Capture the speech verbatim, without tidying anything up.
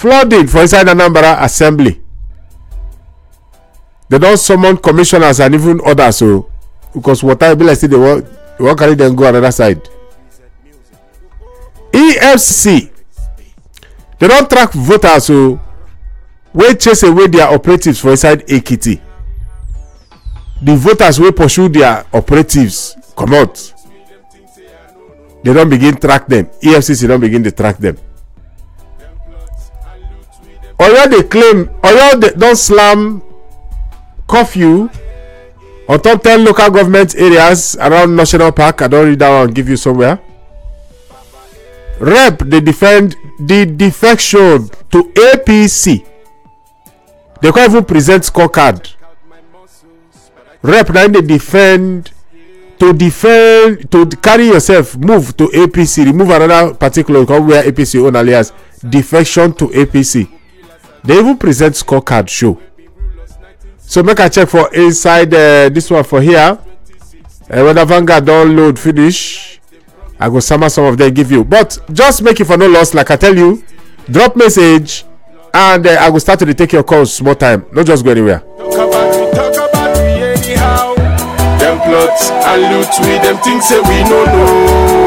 flooding for inside Anambra Assembly. They don't summon commissioners and even others, so because water be like say they want, they want carry them go another side. E F C, they don't track voters, so we chase away their operatives for inside Ekiti. The voters will pursue their operatives come out. They don't begin track them. E F C C don't begin to track them. Oyo they claim Oyo they don't slam curfew on top ten local government areas around National Park. I don't read that one and give you somewhere. Rep they defend the defection to A P C. They can't even present scorecard. Rep now they defend to defend to carry yourself, move to A P C, remove another particular where A P C own alias defection to A P C. They even present scorecard show. So make a check for inside uh, this one for here. Uh, when the Vanguard download finish, I go summon some of them give you. But just make it for no loss, like I tell you. Drop message and uh, I will start to take your calls small time. Not just go anywhere. Talk about we, talk about we anyhow. Them plots and loot we, them things say we no know.